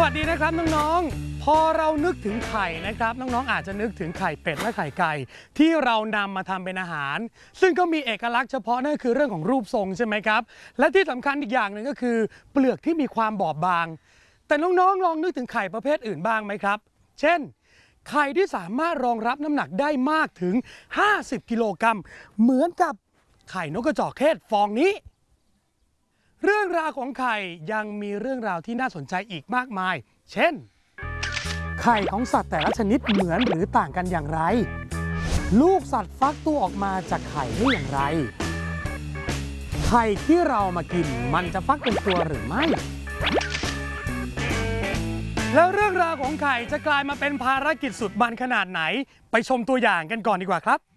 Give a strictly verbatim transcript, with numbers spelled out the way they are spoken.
วัสดีนะครับน้องๆพอเรานึกถึงไข่นะครับน้องๆอาจจะนึกถึงไข่เป็ดและไข่ไก่ที่เรานำมาทำเป็นอาหารซึ่งก็มีเอกลักษณ์เฉพาะนั่นคือเรื่องของรูปทรงใช่ไหมครับและที่สำคัญอีกอย่างหนึ่งก็คือเปลือกที่มีความบอบบางแต่น้องๆลองนึกถึงไข่ประเภทอื่นบ้างไหมครับเช่นไข่ที่สามารถรองรับน้ำหนักได้มากถึงห้าสิบกิโลกรัมเหมือนกับไข่นกกระจอกเทศฟองนี้เรื่องราวของไข่ยังมีเรื่องราวที่น่าสนใจอีกมากมายเช่นไข่ของสัตว์แต่ละชนิดเหมือนหรือต่างกันอย่างไรลูกสัตว์ฟักตัวออกมาจากไข่ได้อย่างไรไข่ที่เรามากินมันจะฟักเป็นตัวหรือไม่แล้วเรื่องราวของไข่จะกลายมาเป็นภารกิจสุดมันขนาดไหนไปชมตัวอย่างกันก่อนดีกว่าครับ